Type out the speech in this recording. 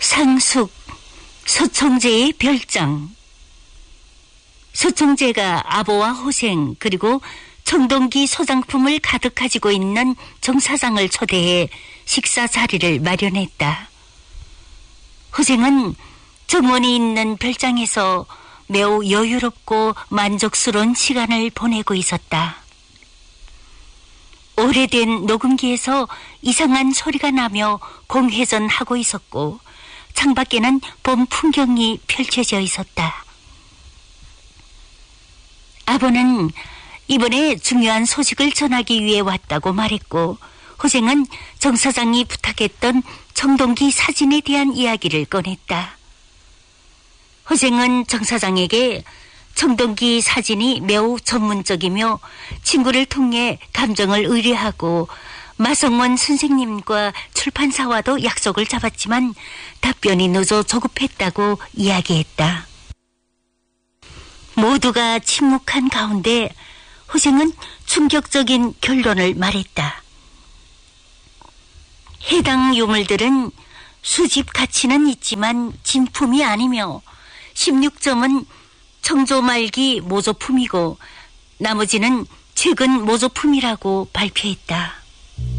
상숙, 소총재의 별장. 소총재가 아보와 호생 그리고 청동기 소장품을 가득 가지고 있는 정사장을 초대해 식사 자리를 마련했다. 호생은 정원이 있는 별장에서 매우 여유롭고 만족스러운 시간을 보내고 있었다. 오래된 녹음기에서 이상한 소리가 나며 공회전하고 있었고 창밖에는 봄 풍경이 펼쳐져 있었다. 아버는 이번에 중요한 소식을 전하기 위해 왔다고 말했고 호생은 정 사장이 부탁했던 청동기 사진에 대한 이야기를 꺼냈다. 호생은 정 사장에게 청동기 사진이 매우 전문적이며 친구를 통해 감정을 의뢰하고 마성원 선생님과 출판사와도 약속을 잡았지만 답변이 늦어 조급했다고 이야기했다. 모두가 침묵한 가운데 호생은 충격적인 결론을 말했다. 해당 유물들은 수집 가치는 있지만 진품이 아니며 16점은 청조 말기 모조품이고 나머지는 최근 모조품이라고 발표했다.